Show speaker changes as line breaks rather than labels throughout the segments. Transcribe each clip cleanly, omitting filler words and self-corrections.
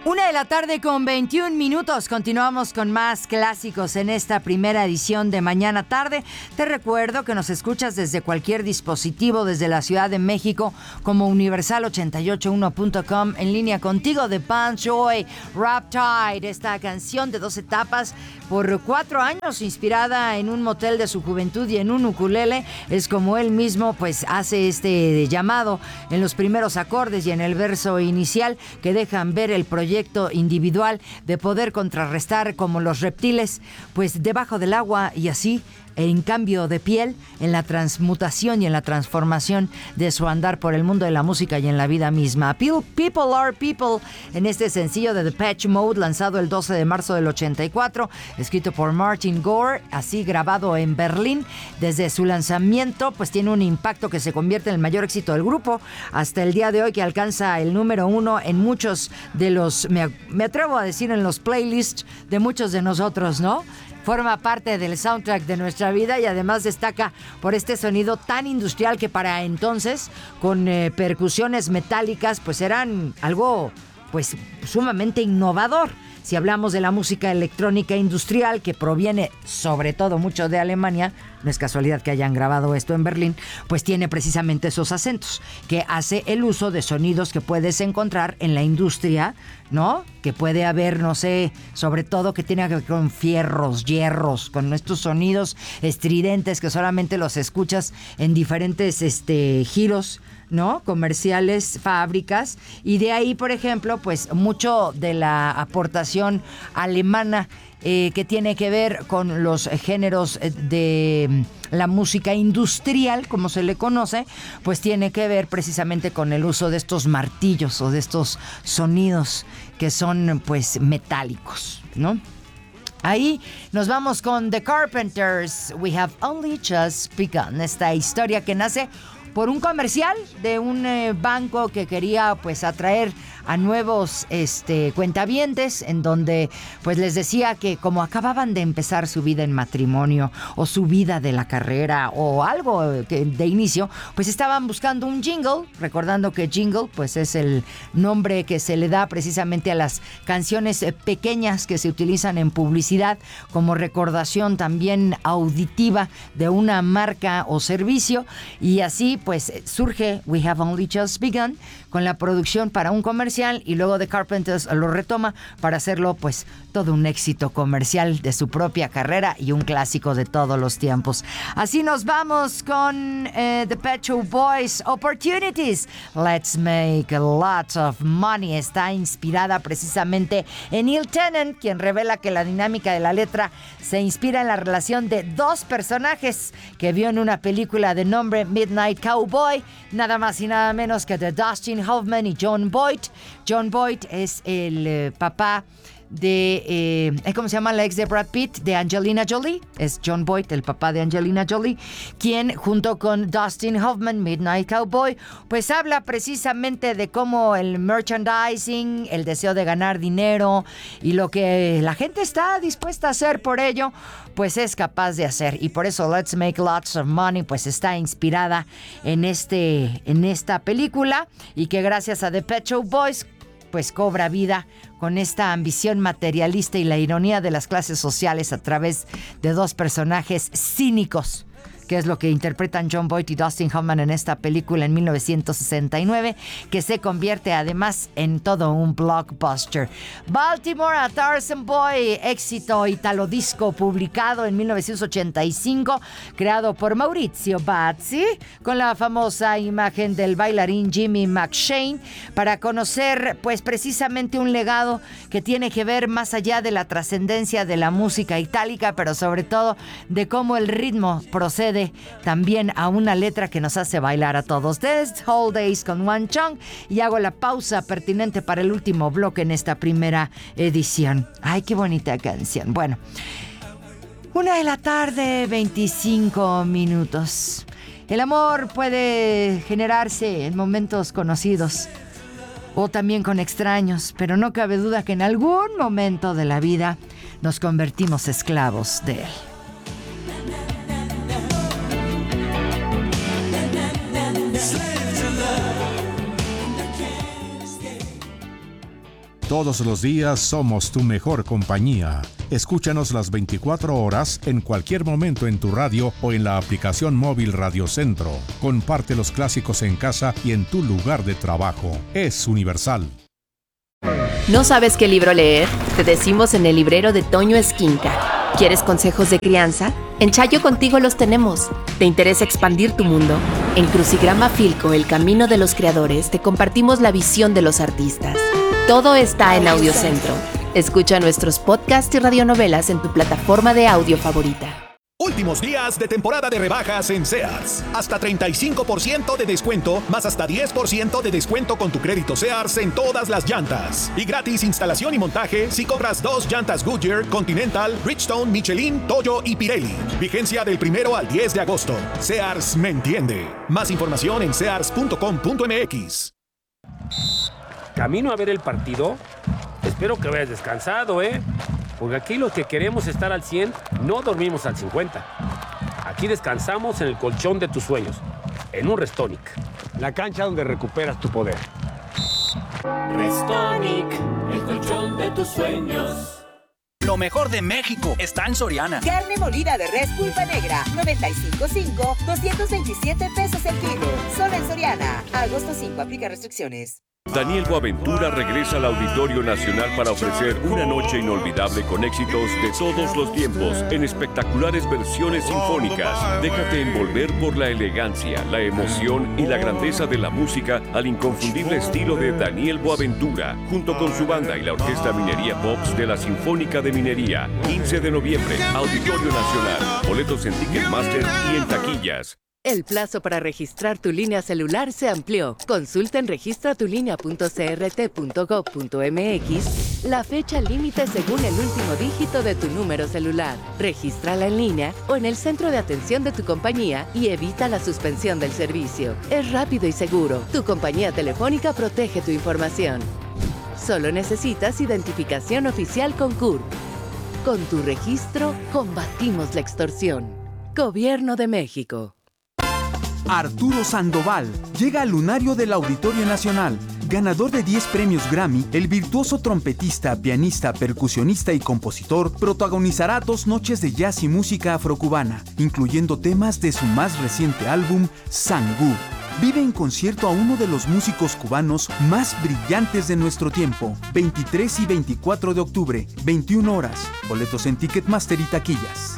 1:21 p.m. Continuamos con más clásicos en esta primera edición de Mañana Tarde. Te recuerdo que nos escuchas desde cualquier dispositivo, desde la Ciudad de México, como universal881.com, en línea contigo de Pan Joy, Riptide, esta canción de 2 etapas por 4 años, inspirada en un motel de su juventud y en un ukulele. Es como él mismo pues hace este llamado en los primeros acordes y en el verso inicial, que dejan ver el proyecto individual de poder contrarrestar como los reptiles, pues debajo del agua, y así en cambio de piel, en la transmutación y en la transformación de su andar por el mundo de la música y en la vida misma. People Are People, en este sencillo de Depeche Mode, lanzado el 12 de marzo del 84, escrito por Martin Gore, así grabado en Berlín. Desde su lanzamiento, pues tiene un impacto que se convierte en el mayor éxito del grupo hasta el día de hoy, que alcanza el número 1 en muchos de los, me atrevo a decir, en los playlists de muchos de nosotros, ¿no? Forma parte del soundtrack de nuestra vida y además destaca por este sonido tan industrial que para entonces, con percusiones metálicas, pues eran algo pues sumamente innovador. Si hablamos de la música electrónica industrial, que proviene sobre todo mucho de Alemania, no es casualidad que hayan grabado esto en Berlín, pues tiene precisamente esos acentos, que hace el uso de sonidos que puedes encontrar en la industria, ¿no? Que puede haber, no sé, sobre todo que tiene que ver con fierros, hierros, con estos sonidos estridentes que solamente los escuchas en diferentes giros, ¿no? Comerciales, fábricas, y de ahí, por ejemplo, pues mucho de la aportación alemana que tiene que ver con los géneros de la música industrial, como se le conoce, pues tiene que ver precisamente con el uso de estos martillos o de estos sonidos que son pues metálicos, ¿no? Ahí nos vamos con The Carpenters, We Have Only Just Begun, esta historia que nace por un comercial de un banco que quería pues atraer a nuevos cuentavientes, en donde pues les decía que como acababan de empezar su vida en matrimonio o su vida de la carrera o algo de inicio, pues estaban buscando un jingle, recordando que jingle pues es el nombre que se le da precisamente a las canciones pequeñas que se utilizan en publicidad como recordación también auditiva de una marca o servicio, y así pues surge We Have Only Just Begun con la producción para un comercial, y luego The Carpenters lo retoma para hacerlo pues todo un éxito comercial de su propia carrera y un clásico de todos los tiempos. Así nos vamos con The Pet Shop Boys, Opportunities, Let's Make a Lot of Money. Está inspirada precisamente en Neil Tennant, quien revela que la dinámica de la letra se inspira en la relación de dos personajes que vio en una película de nombre Midnight Cowboy, nada más y nada menos que de Dustin Hoffman y John Boyd. John Boyd es el papá de, ¿cómo se llama la ex de Brad Pitt? De Angelina Jolie. Es John Boyd, el papá de Angelina Jolie, quien junto con Dustin Hoffman, Midnight Cowboy, pues habla precisamente de cómo el merchandising, el deseo de ganar dinero y lo que la gente está dispuesta a hacer por ello, pues es capaz de hacer. Y por eso Let's Make Lots of Money pues está inspirada en esta película, y que gracias a The Pet Shop Boys pues cobra vida con esta ambición materialista y la ironía de las clases sociales a través de dos personajes cínicos, que es lo que interpretan John Boyd y Dustin Hoffman en esta película en 1969, que se convierte además en todo un blockbuster. Baltimore a Tarzan Boy, éxito italodisco publicado en 1985, creado por Maurizio Bazzi, con la famosa imagen del bailarín Jimmy McShane, para conocer pues precisamente un legado que tiene que ver más allá de la trascendencia de la música itálica, pero sobre todo de cómo el ritmo procede también a una letra que nos hace bailar a todos. This Whole Days con One Chong, y hago la pausa pertinente para el último bloque en esta primera edición. Ay, qué bonita canción. Bueno, 1:25 p.m. El amor puede generarse en momentos conocidos o también con extraños, pero no cabe duda que en algún momento de la vida nos convertimos esclavos de él.
Todos los días somos tu mejor compañía. Escúchanos las 24 horas en cualquier momento en tu radio o en la aplicación móvil Radio Centro. Comparte los clásicos en casa y en tu lugar de trabajo. Es universal.
¿No sabes qué libro leer? Te decimos en el librero de Toño Esquinca. ¿Quieres consejos de crianza? En Chayo Contigo los tenemos. ¿Te interesa expandir tu mundo? En Crucigrama Filco, El Camino de los Creadores, te compartimos la visión de los artistas. Todo está en Audiocentro. Escucha nuestros podcasts y radionovelas en tu plataforma de audio favorita.
Últimos días de temporada de rebajas en Sears. Hasta 35% de descuento, más hasta 10% de descuento con tu crédito Sears en todas las llantas. Y gratis instalación y montaje si compras 2 llantas Goodyear, Continental, Bridgestone, Michelin, Toyo y Pirelli. Vigencia del 1 al 10 de agosto. Sears me entiende. Más información en sears.com.mx.
Camino a ver el partido. Espero que hayas descansado, porque aquí los que queremos estar al 100 no dormimos al 50. Aquí descansamos en el colchón de tus sueños, en un Restonic.
La cancha donde recuperas tu poder.
Restonic, el colchón de tus sueños.
Lo mejor de México está en Soriana.
Carne molida de res pulpa negra, 95.5, 227 pesos el kilo. Solo en Soriana. Agosto 5, aplica restricciones.
Daniel Boaventura regresa al Auditorio Nacional para ofrecer una noche inolvidable con éxitos de todos los tiempos en espectaculares versiones sinfónicas. Déjate envolver por la elegancia, la emoción y la grandeza de la música al inconfundible estilo de Daniel Boaventura, junto con su banda y la Orquesta Minería Pops de la Sinfónica de Minería. 15 de noviembre, Auditorio Nacional. Boletos en Ticketmaster y en taquillas.
El plazo para registrar tu línea celular se amplió. Consulta en registratulinea.crt.gov.mx la fecha límite según el último dígito de tu número celular. Regístrala en línea o en el centro de atención de tu compañía y evita la suspensión del servicio. Es rápido y seguro. Tu compañía telefónica protege tu información. Solo necesitas identificación oficial con CURP. Con tu registro, combatimos la extorsión. Gobierno de México.
Arturo Sandoval llega al lunario del Auditorio Nacional. Ganador de 10 premios Grammy, el virtuoso trompetista, pianista, percusionista y compositor protagonizará 2 noches de jazz y música afrocubana, incluyendo temas de su más reciente álbum, Sangú. Vive en concierto a uno de los músicos cubanos más brillantes de nuestro tiempo. 23 y 24 de octubre, 21 horas. Boletos en Ticketmaster y taquillas.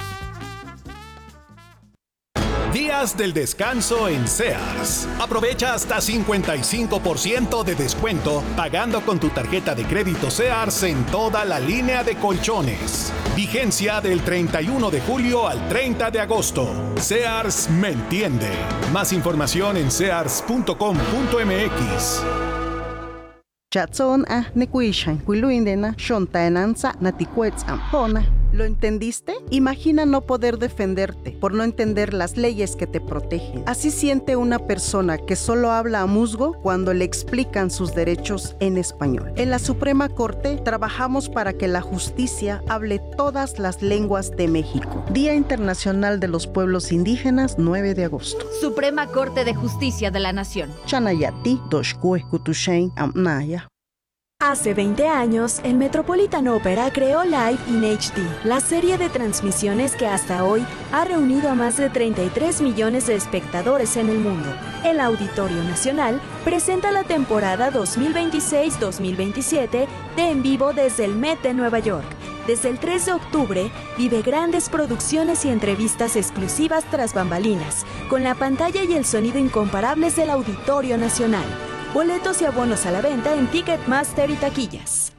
Días del descanso en Sears. Aprovecha hasta 55% de descuento pagando con tu tarjeta de crédito Sears en toda la línea de colchones. Vigencia del 31 de julio al 30 de agosto. Sears me entiende. Más información en sears.com.mx.
Chatson nekuishan kuiluindena shontaenanza natikuetzampona. ¿Lo entendiste? Imagina no poder defenderte por no entender las leyes que te protegen. Así siente una persona que solo habla a musgo cuando le explican sus derechos en español. En la Suprema Corte trabajamos para que la justicia hable todas las lenguas de México. Día Internacional de los Pueblos Indígenas, 9 de agosto.
Suprema Corte de Justicia de la Nación.
Chanayati, Doshkue, Kutushain, Amnaya.
Hace 20 años, el Metropolitan Opera creó Live in HD, la serie de transmisiones que hasta hoy ha reunido a más de 33 millones de espectadores en el mundo. El Auditorio Nacional presenta la temporada 2026-2027 de En Vivo desde el Met de Nueva York. Desde el 3 de octubre, vive grandes producciones y entrevistas exclusivas tras bambalinas, con la pantalla y el sonido incomparables del Auditorio Nacional. Boletos y abonos a la venta en Ticketmaster y taquillas.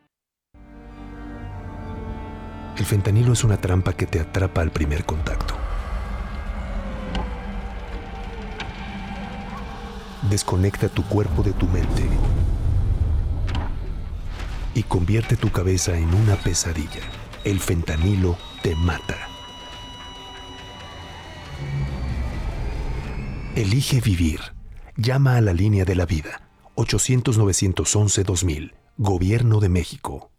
El fentanilo es una trampa que te atrapa al primer contacto. Desconecta tu cuerpo de tu mente y convierte tu cabeza en una pesadilla. El fentanilo te mata. Elige vivir. Llama a la línea de la vida. 800-911-2000. Gobierno de México.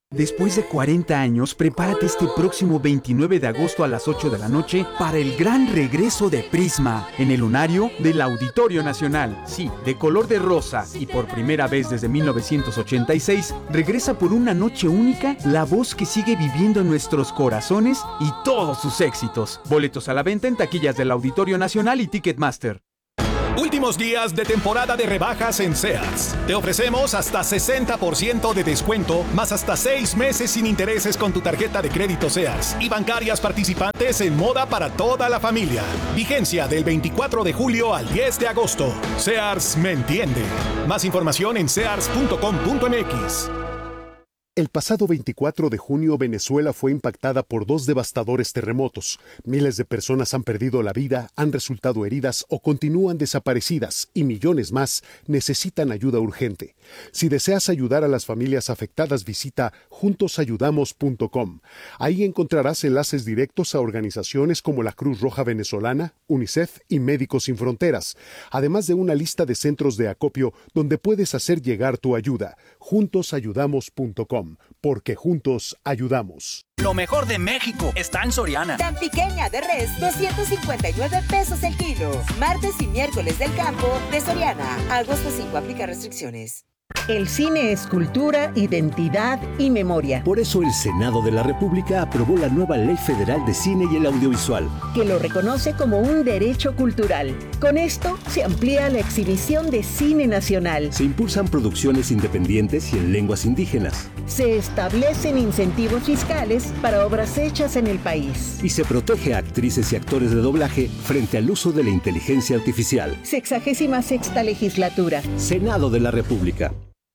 Después de 40 años, prepárate este próximo 29 de agosto a las 8 de la noche para el gran regreso de Prisma en el lunario del Auditorio Nacional. Sí, de color de rosa y por primera vez desde 1986, regresa por una noche única la voz que sigue viviendo en nuestros corazones y todos sus éxitos. Boletos a la venta en taquillas del Auditorio Nacional y Ticketmaster.
Últimos días de temporada de rebajas en Sears. Te ofrecemos hasta 60% de descuento, más hasta 6 meses sin intereses con tu tarjeta de crédito Sears y bancarias participantes en moda para toda la familia. Vigencia del 24 de julio al 10 de agosto. Sears me entiende. Más información en sears.com.mx.
El pasado 24 de junio, Venezuela fue impactada por 2 devastadores terremotos. Miles de personas han perdido la vida, han resultado heridas o continúan desaparecidas y millones más necesitan ayuda urgente. Si deseas ayudar a las familias afectadas, visita juntosayudamos.com. Ahí encontrarás enlaces directos a organizaciones como la Cruz Roja Venezolana, UNICEF y Médicos Sin Fronteras, además de una lista de centros de acopio donde puedes hacer llegar tu ayuda. Juntosayudamos.com. Porque juntos ayudamos.
Lo mejor de México está en Soriana.
Tan pequeña de res, 259 pesos el kilo. Martes y miércoles del campo de Soriana. Agosto 5, aplica restricciones.
El cine es cultura, identidad y memoria.
Por eso el Senado de la República aprobó la nueva Ley Federal de Cine y el Audiovisual,
que lo reconoce como un derecho cultural. Con esto se amplía la exhibición de cine nacional.
Se impulsan producciones independientes y en lenguas indígenas.
Se establecen incentivos fiscales para obras hechas en el país.
Y se protege a actrices y actores de doblaje frente al uso de la inteligencia artificial.
66ª legislatura.
Senado de la República.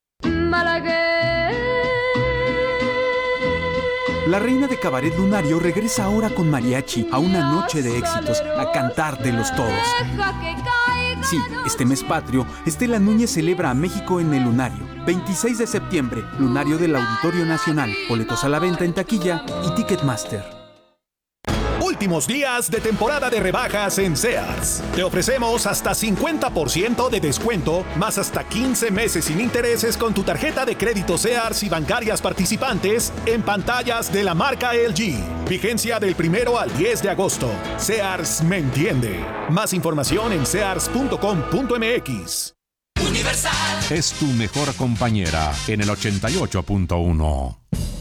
La reina de cabaret lunario regresa ahora con mariachi a una noche de éxitos, a cantártelos todos. Sí, este mes patrio, Estela Núñez celebra a México en el Lunario. 26 de septiembre, Lunario del Auditorio Nacional. Boletos a la venta en taquilla y Ticketmaster.
Últimos días de temporada de rebajas en Sears. Te ofrecemos hasta 50% de descuento, más hasta 15 meses sin intereses con tu tarjeta de crédito Sears y bancarias participantes en pantallas de la marca LG. Vigencia del 1 al 10 de agosto. Sears me entiende. Más información en sears.com.mx.
Universal es tu mejor compañera en el 88.1.